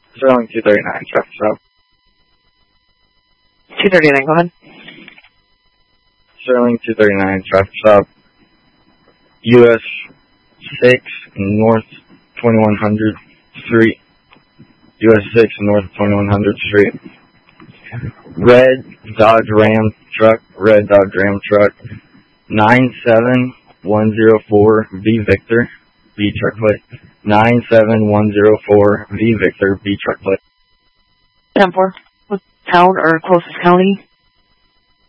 Sterling 239, traffic stop. 239, go ahead. Sterling 239, traffic stop. US 6 North 2100 Street. US 6 North 2100 Street. Red Dodge Ram truck, 97104 V Victor, V truck plate. 97104 V Victor, V truck plate. 10-4. What town or closest county?